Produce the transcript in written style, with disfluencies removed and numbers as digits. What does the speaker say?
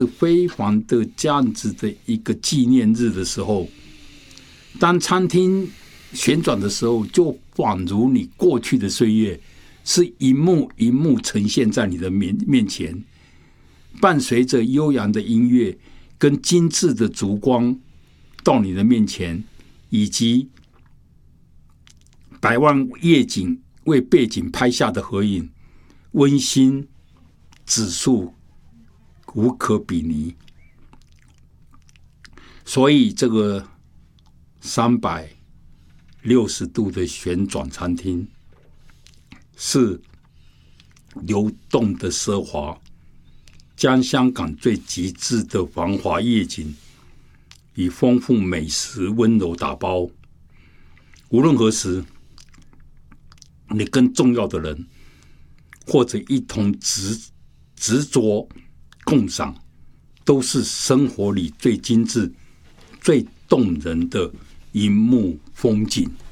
非凡的这样子的一个纪念日的时候，当餐厅旋转的时候，就仿如你过去的岁月是一幕一幕呈现在你的面前，伴随着悠扬的音乐跟精致的烛光到你的面前，以及百万夜景为背景拍下的合影，温馨指数无可比拟。所以这个360度的旋转餐厅是流动的奢华，将香港最极致的繁华夜景以丰富美食温柔打包。无论何时，你跟重要的人或者一同执着共赏，都是生活里最精致最动人的一幕风景。